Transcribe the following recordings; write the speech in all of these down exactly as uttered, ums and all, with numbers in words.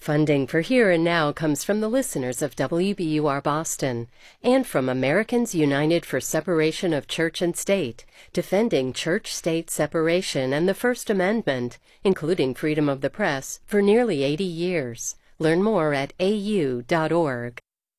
Funding for Here and Now comes from the listeners of W B U R Boston and from Americans United for Separation of Church and State, defending church-state separation and the First Amendment, including freedom of the press, for nearly eighty years. Learn more at A U dot org.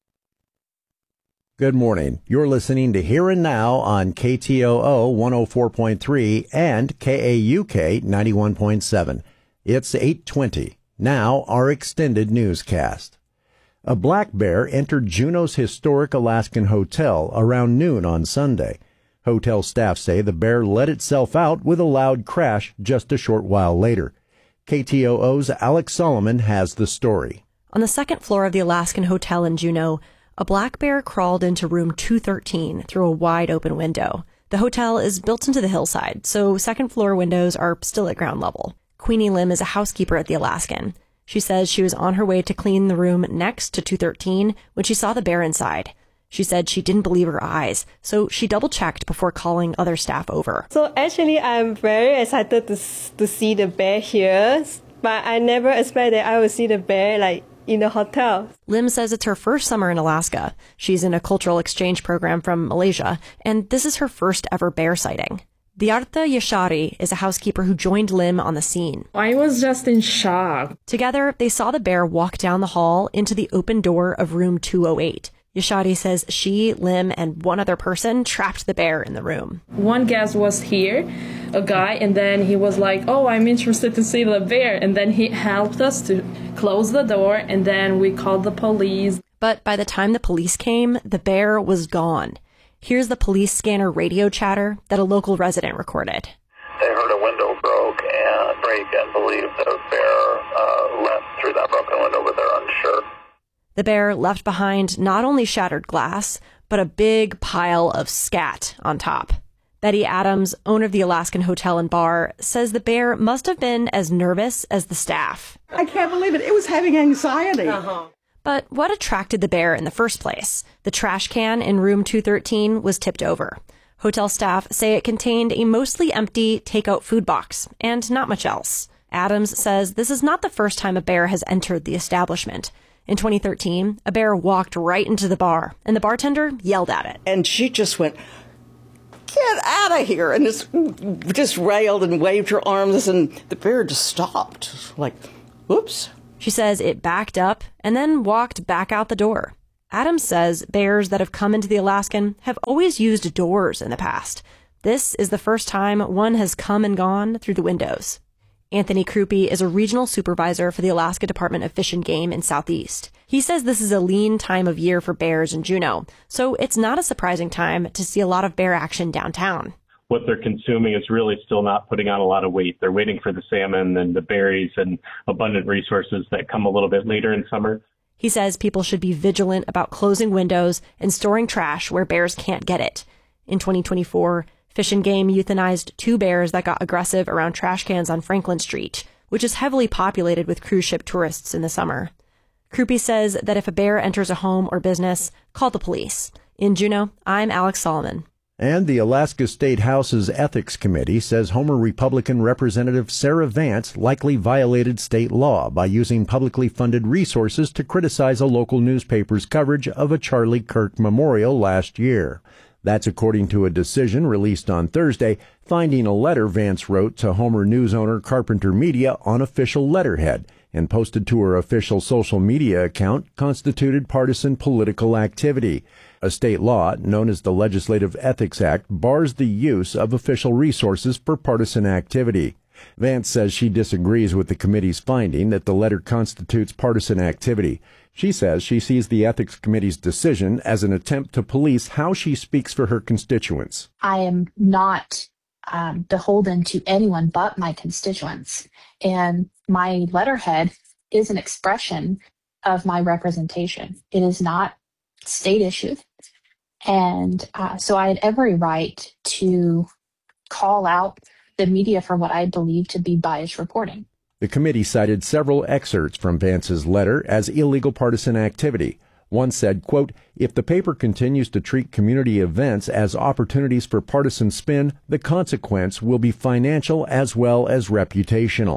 Good morning. You're listening to Here and Now on K T O O one oh four point three and K A U K ninety-one point seven. It's eight twenty. Now, our extended newscast. A black bear entered Juneau's historic Alaskan hotel around noon on Sunday. Hotel staff say the bear let itself out with a loud crash just a short while later. K T O O's Alex Solomon has the story. On the second floor of the Alaskan Hotel in Juneau, a black bear crawled into room two thirteen through a wide-open window. The hotel is built into the hillside, so second-floor windows are still at ground level. Queenie Lim is a housekeeper at the Alaskan. She says she was on her way to clean the room next to two thirteen when she saw the bear inside. She said she didn't believe her eyes, so she double-checked before calling other staff over. So actually, I'm very excited to to see the bear here, but I never expected that I would see the bear like in the hotel. Lim says it's her first summer in Alaska. She's in a cultural exchange program from Malaysia, and this is her first ever bear sighting. Diarta Yashari is a housekeeper who joined Lim on the scene. I was just in shock. Together, they saw the bear walk down the hall into the open door of room two oh eight. Yashari says she, Lim, and one other person trapped the bear in the room. One guest was here, a guy, and then he was like, oh, I'm interested to see the bear. And then he helped us to close the door, and then we called the police. But by the time the police came, the bear was gone. Here's the police scanner radio chatter that a local resident recorded. They heard a window broke and break and believe that a bear uh, left through that broken window, but they're unsure. The bear left behind not only shattered glass, but a big pile of scat on top. Betty Adams, owner of the Alaskan Hotel and Bar, says the bear must have been as nervous as the staff. I can't believe it. It was having anxiety. Uh-huh. But what attracted the bear in the first place? The trash can in room two thirteen was tipped over. Hotel staff say it contained a mostly empty takeout food box and not much else. Adams says this is not the first time a bear has entered the establishment. In twenty thirteen, a bear walked right into the bar, and the bartender yelled at it. And she just went, get out of here, and just, just railed and waved her arms, and the bear just stopped. Like, whoops. She says it backed up and then walked back out the door. Adams says bears that have come into the Alaskan have always used doors in the past. This is the first time one has come and gone through the windows. Anthony Krupe is a regional supervisor for the Alaska Department of Fish and Game in Southeast. He says this is a lean time of year for bears in Juneau, so it's not a surprising time to see a lot of bear action downtown. What they're consuming is really still not putting on a lot of weight. They're waiting for the salmon and the berries and abundant resources that come a little bit later in summer. He says people should be vigilant about closing windows and storing trash where bears can't get it. In twenty twenty-four, Fish and Game euthanized two bears that got aggressive around trash cans on Franklin Street, which is heavily populated with cruise ship tourists in the summer. Krupe says that if a bear enters a home or business, call the police. In Juneau, I'm Alex Solomon. And the Alaska State House's Ethics Committee says Homer Republican Representative Sarah Vance likely violated state law by using publicly funded resources to criticize a local newspaper's coverage of a Charlie Kirk memorial last year. That's according to a decision released on Thursday, finding a letter Vance wrote to Homer news owner Carpenter Media on official letterhead and posted to her official social media account constituted partisan political activity. A state law, known as the Legislative Ethics Act, bars the use of official resources for partisan activity. Vance says she disagrees with the committee's finding that the letter constitutes partisan activity. She says she sees the Ethics Committee's decision as an attempt to police how she speaks for her constituents. I am not um, beholden to anyone but my constituents, and my letterhead is an expression of my representation. It is not state issued. And uh, so I had every right to call out the media for what I believe to be biased reporting. The committee cited several excerpts from Vance's letter as illegal partisan activity. One said, quote, if the paper continues to treat community events as opportunities for partisan spin, the consequence will be financial as well as reputational.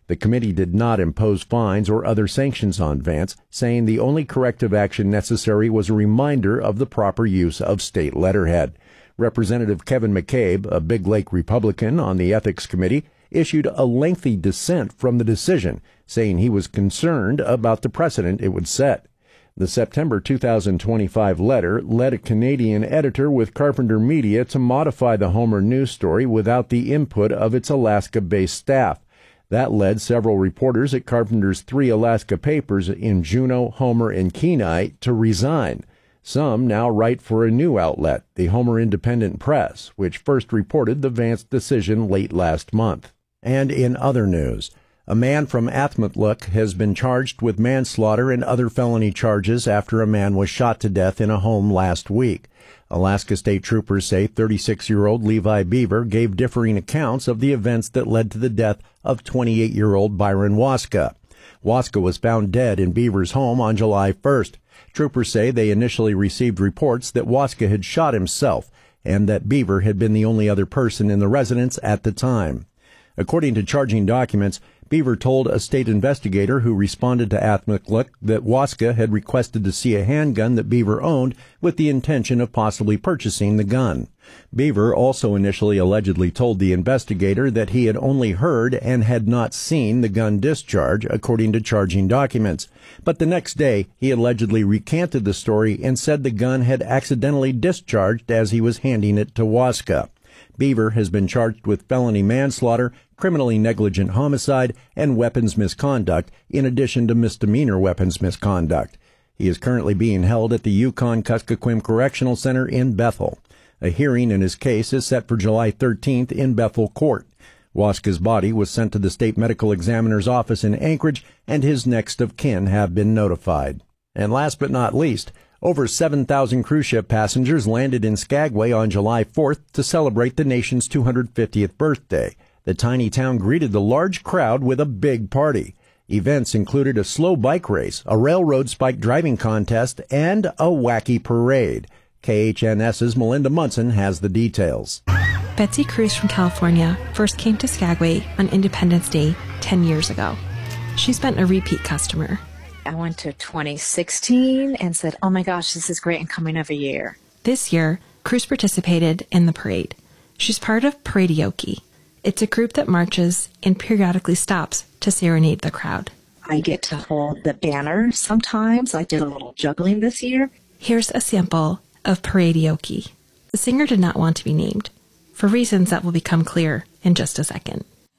The committee did not impose fines or other sanctions on Vance, saying the only corrective action necessary was a reminder of the proper use of state letterhead. Representative Kevin McCabe, a Big Lake Republican on the Ethics Committee, issued a lengthy dissent from the decision, saying he was concerned about the precedent it would set. The September two thousand twenty-five letter led a Canadian editor with Carpenter Media to modify the Homer news story without the input of its Alaska-based staff. That led several reporters at Carpenter's three Alaska papers in Juneau, Homer, and Kenai to resign. Some now write for a new outlet, the Homer Independent Press, which first reported the Vance decision late last month. And in other news, a man from Athmatluk has been charged with manslaughter and other felony charges after a man was shot to death in a home last week. Alaska State Troopers say thirty-six-year-old Levi Beaver gave differing accounts of the events that led to the death of twenty-eight-year-old Byron Waska. Waska was found dead in Beaver's home on July first. Troopers say they initially received reports that Waska had shot himself and that Beaver had been the only other person in the residence at the time. According to charging documents, Beaver told a state investigator who responded to Athmatluk that Waska had requested to see a handgun that Beaver owned with the intention of possibly purchasing the gun. Beaver also initially allegedly told the investigator that he had only heard and had not seen the gun discharge, according to charging documents. But the next day, he allegedly recanted the story and said the gun had accidentally discharged as he was handing it to Waska. Beaver has been charged with felony manslaughter, criminally negligent homicide, and weapons misconduct, in addition to misdemeanor weapons misconduct. He is currently being held at the Yukon-Kuskokwim Correctional Center in Bethel. A hearing in his case is set for July thirteenth in Bethel Court. Waska's body was sent to the state medical examiner's office in Anchorage, and his next of kin have been notified. And last but not least, over seven thousand cruise ship passengers landed in Skagway on July fourth to celebrate the nation's two hundred fiftieth birthday. The tiny town greeted the large crowd with a big party. Events included a slow bike race, a railroad spike driving contest, and a wacky parade. K H N S's Melinda Munson has the details. Betsy Cruz from California first came to Skagway on Independence Day ten years ago. She's been a repeat customer. I went to twenty sixteen and said, oh my gosh, this is great and coming every year. This year, Cruz participated in the parade. She's part of Paradeoke. It's a group that marches and periodically stops to serenade the crowd. I get to hold the banner sometimes. I did a little juggling this year. Here's a sample of Paradeoke. The singer did not want to be named, for reasons that will become clear in just a second.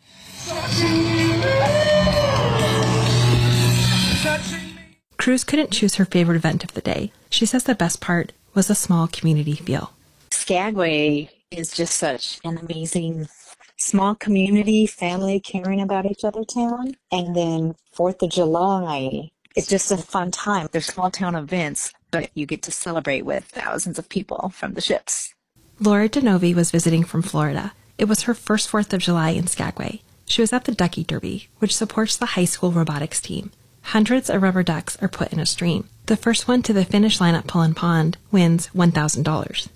Cruz couldn't choose her favorite event of the day. She says the best part was a small community feel. Skagway is just such an amazing small community, family caring about each other town. And then fourth of July, it's just a fun time. There's small town events, but you get to celebrate with thousands of people from the ships. Laura Denovi was visiting from Florida. It was her first fourth of July in Skagway. She was at the Ducky Derby, which supports the high school robotics team. Hundreds of rubber ducks are put in a stream. The first one to the finish line at Pullen Pond wins one thousand dollars.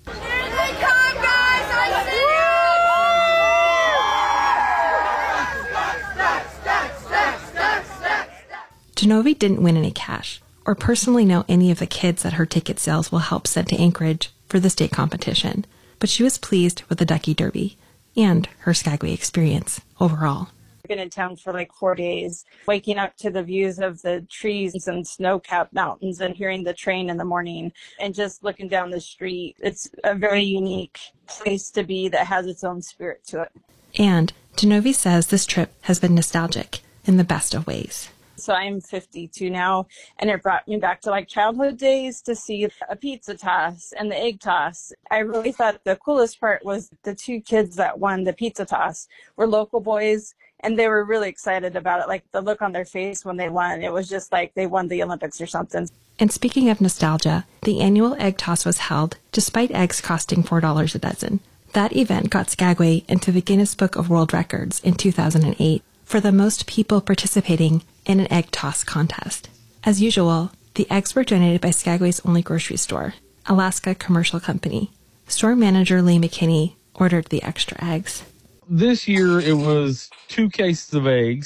Denovi didn't win any cash or personally know any of the kids that her ticket sales will help send to Anchorage for the state competition, but she was pleased with the Ducky Derby and her Skagway experience overall. I've been in town for like four days, waking up to the views of the trees and snow-capped mountains and hearing the train in the morning and just looking down the street. It's a very unique place to be that has its own spirit to it. And Denovi says this trip has been nostalgic in the best of ways. So I'm fifty-two now, and it brought me back to like childhood days to see a pizza toss and the egg toss. I really thought the coolest part was the two kids that won the pizza toss were local boys, and they were really excited about it. Like the look on their face when they won, it was just like they won the Olympics or something. And speaking of nostalgia, the annual egg toss was held despite eggs costing four dollars a dozen. That event got Skagway into the Guinness Book of World Records in two thousand eight for the most people participating in an egg toss contest. As usual, the eggs were donated by Skagway's only grocery store, Alaska Commercial Company. Store manager Lee McKinney ordered the extra eggs. This year it was two cases of eggs,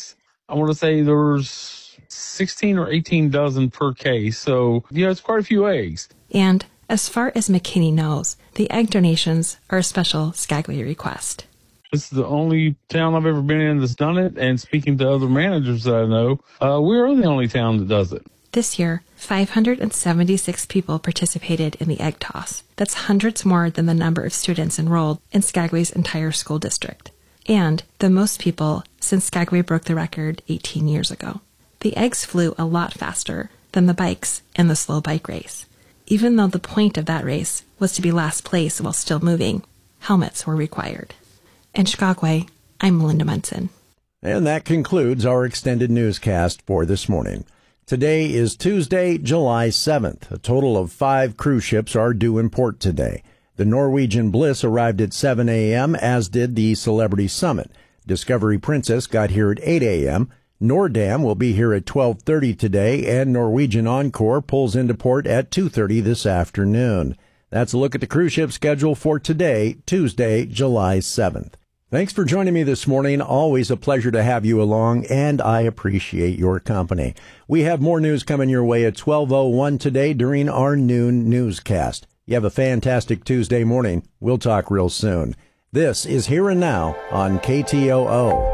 I want to say there's sixteen or eighteen dozen per case. So, you know, it's quite a few eggs. And as far as McKinney knows, the egg donations are a special Skagway request. This is the only town I've ever been in that's done it. And speaking to other managers that I know, uh, we're the only town that does it. This year, five hundred seventy-six people participated in the egg toss. That's hundreds more than the number of students enrolled in Skagway's entire school district. And the most people since Skagway broke the record eighteen years ago. The eggs flew a lot faster than the bikes in the slow bike race. Even though the point of that race was to be last place while still moving, helmets were required. In Skagway, I'm Melinda Munson. And that concludes our extended newscast for this morning. Today is Tuesday, July seventh. A total of five cruise ships are due in port today. The Norwegian Bliss arrived at seven a.m., as did the Celebrity Summit. Discovery Princess got here at eight a.m. Nordam will be here at twelve thirty today, and Norwegian Encore pulls into port at two thirty this afternoon. That's a look at the cruise ship schedule for today, Tuesday, July seventh. Thanks for joining me this morning. Always a pleasure to have you along, and I appreciate your company. We have more news coming your way at twelve oh one today during our noon newscast. You have a fantastic Tuesday morning. We'll talk real soon. This is Here and Now on K T O O.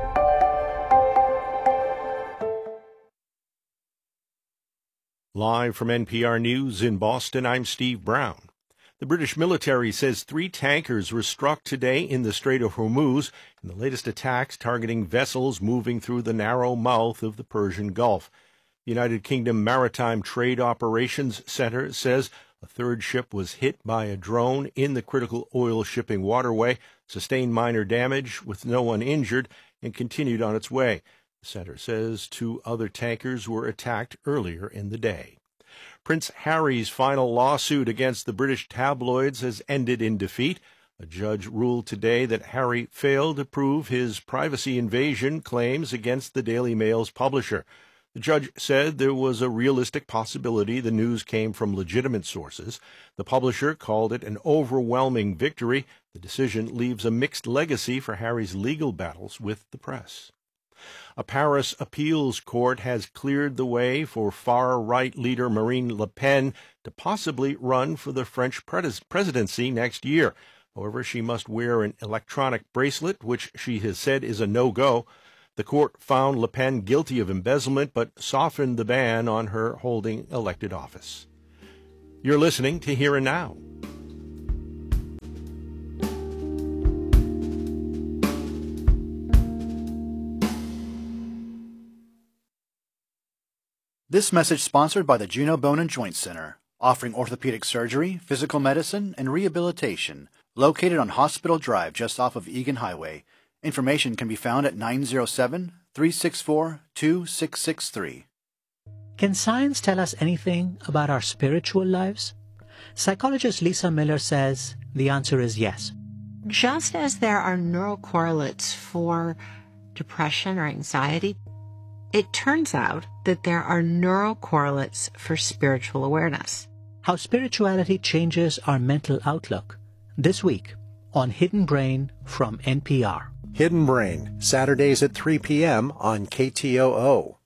Live from N P R News in Boston, I'm Steve Brown. The British military says three tankers were struck today in the Strait of Hormuz in the latest attacks targeting vessels moving through the narrow mouth of the Persian Gulf. The United Kingdom Maritime Trade Operations Center says a third ship was hit by a drone in the critical oil shipping waterway, sustained minor damage with no one injured, and continued on its way. The center says two other tankers were attacked earlier in the day. Prince Harry's final lawsuit against the British tabloids has ended in defeat. A judge ruled today that Harry failed to prove his privacy invasion claims against the Daily Mail's publisher. The judge said there was a realistic possibility the news came from legitimate sources. The publisher called it an overwhelming victory. The decision leaves a mixed legacy for Harry's legal battles with the press. A Paris appeals court has cleared the way for far-right leader Marine Le Pen to possibly run for the French pres- presidency next year. However, she must wear an electronic bracelet, which she has said is a no-go. The court found Le Pen guilty of embezzlement, but softened the ban on her holding elected office. You're listening to Here and Now. This message sponsored by the Juneau Bone and Joint Center, offering orthopedic surgery, physical medicine, and rehabilitation, located on Hospital Drive just off of Egan Highway. Information can be found at nine oh seven, three six four, two six six three. Can science tell us anything about our spiritual lives? Psychologist Lisa Miller says the answer is yes. Just as there are neural correlates for depression or anxiety, it turns out that there are neural correlates for spiritual awareness. How spirituality changes our mental outlook. This week on Hidden Brain from N P R. Hidden Brain, Saturdays at three p.m. on K T O O.